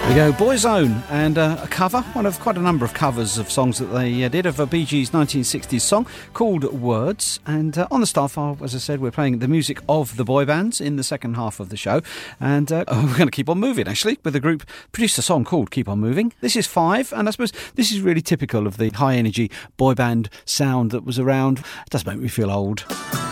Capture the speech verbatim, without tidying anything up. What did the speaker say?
There we go, Boyzone, and uh, a cover, one of quite a number of covers of songs that they uh, did of a Bee Gees nineteen sixties song called Words. And uh, on the Star File, as I said, we're playing the music of the boy bands in the second half of the show. And uh, we're going to keep on moving, actually, with the group produced a song called Keep On Moving. This is Five, and I suppose this is really typical of the high-energy boy band sound that was around. It does make me feel old.